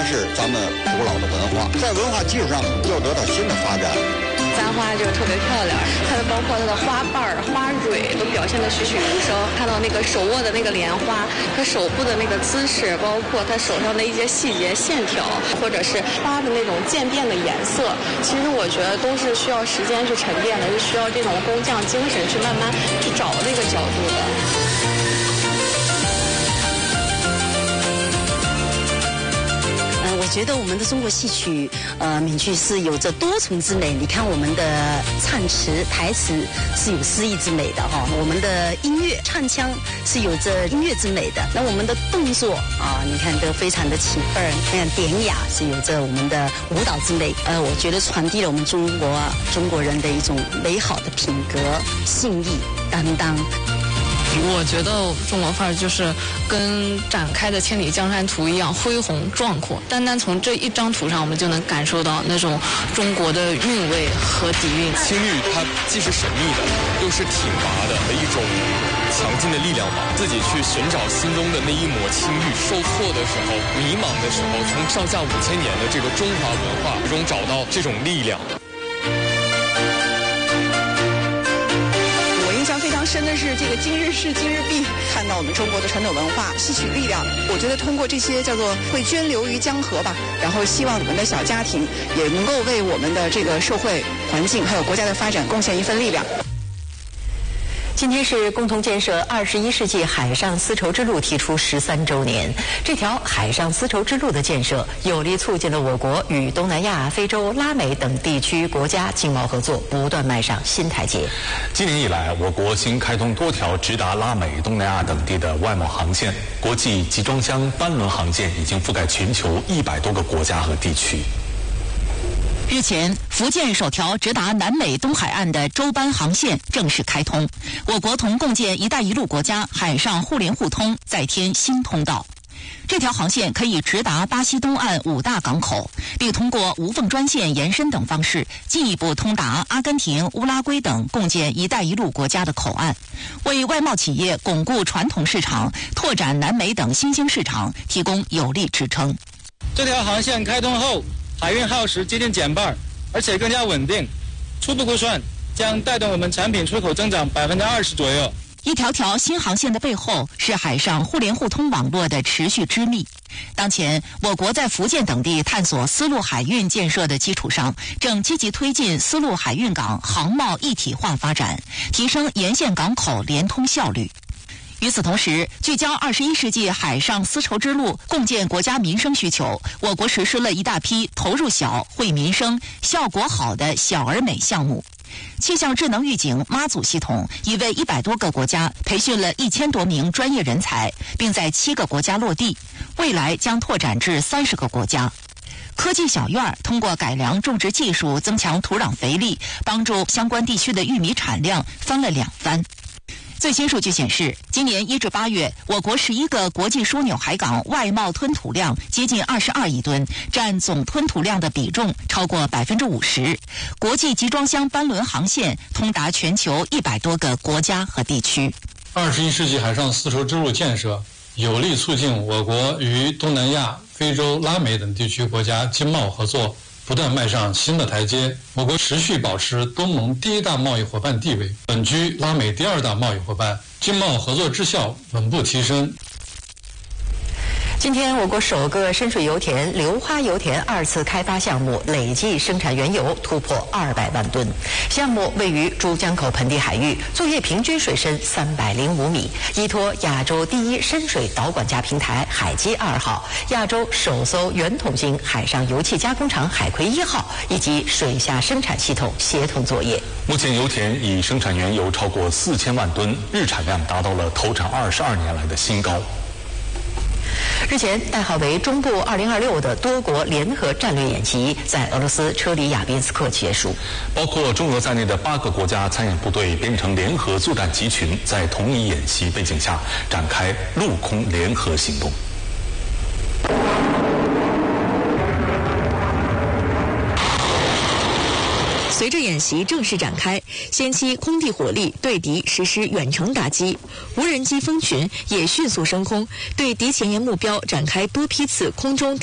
是咱们古老的文化，在文化基础上又得到新的发展。 簪花就特别漂亮，它的包括它的花瓣、花蕊都表现得栩栩如生。看到那个手握的那个莲花，它手部的那个姿势，包括它手上的一些细节线条，或者是花的那种渐变的颜色，其实我觉得都是需要时间去沉淀的，是需要这种工匠精神去慢慢去找那个角度的。 我觉得我们的中国戏曲，闽剧是有着多重之美。你看我们的唱词、台词是有诗意之美的哈，我们的音乐唱腔是有着音乐之美的。那我们的动作啊，你看都非常的起范儿，非常典雅，是有着我们的舞蹈之美。我觉得传递了我们中国人的一种美好的品格、信义、担当。 我觉得中国范儿就是跟展开的千里江山图一样恢宏壮阔，单单从这一张图上，我们就能感受到那种中国的韵味和底蕴。 青玉它既是神秘的，又是挺拔的一种强劲的力量吧。自己去寻找心中的那一抹青玉，受挫的时候、迷茫的时候，从上下5000年的这个中华文化中找到这种力量。 非常深的是这个今日事今日毕，看到我们中国的传统文化戏曲力量，我觉得通过这些叫做会涓流于江河吧，然后希望你们的小家庭也能够为我们的这个社会环境还有国家的发展贡献一份力量。 今天是共同建设21世纪海上丝绸之路提出13周年。这条海上丝绸之路的建设，有力促进了我国与东南亚、非洲、拉美等地区国家经贸合作不断迈上新台阶。 今年以来，我国新开通多条直达拉美、东南亚等地的外贸航线，国际集装箱班轮航线已经覆盖全球100多个国家和地区。 日前，福建首条直达南美东海岸的洲班航线正式开通，我国同共建“一带一路”国家海上互联互通，再添新通道。这条航线可以直达巴西东岸5大港口，并通过无缝专线延伸等方式，进一步通达阿根廷、乌拉圭等共建“一带一路”国家的口岸，为外贸企业巩固传统市场、拓展南美等新兴市场提供有力支撑。 这条航线开通后，海运耗时接近减半，而且更加稳定。初步估算，将带动我们产品出口增长20%左右。 一条条新航线的背后，是海上互联互通网络的持续织密。当前，我国在福建等地探索丝路海运建设的基础上，正积极推进丝路海运港航贸一体化发展，提升沿线港口联通效率。与此同时，聚焦21世纪海上丝绸之路共建国家民生需求，我国实施了一大批投入小、惠民生、效果好的小而美项目。气象智能预警妈祖系统已为100多个国家培训了1000多名专业人才，并在7个国家落地，未来将拓展至30个国家。科技小院通过改良种植技术，增强土壤肥力，帮助相关地区的玉米产量翻了2番。最新数据显示，今年1至8月，我国11个国际枢纽海港外贸吞吐量接近22亿吨，占总吞吐量的比重超过50%。国际集装箱班轮航线通达全球100多个国家和地区。 21世纪海上丝绸之路建设有力促进我国与东南亚、非洲、拉美等地区国家经贸合作不断迈上新的台阶，我国持续保持东盟第1大贸易伙伴地位，稳居拉美第2大贸易伙伴，经贸合作质效稳步提升。 今天，我国首个深水油田硫花油田2次开发项目累计生产原油突破200万吨。项目位于珠江口盆地海域，作业平均水深305米，依托亚洲第1深水导管架平台海基2号、亚洲首艘圆筒型海上油气加工厂海葵1号以及水下生产系统协同作业。 目前，油田已生产原油超过4000万吨，日产量达到了投产22年来的新高。 日前，代号为中部2026的多国联合战略演习在俄罗斯车里亚宾斯克结束。 包括中俄在内的8个国家参演部队编成联合作战集群，在同一演习背景下展开陆空联合行动。 随着演习正式展开，先期空地火力对敌实施远程打击，无人机蜂群也迅速升空，对敌前沿目标展开多批次空中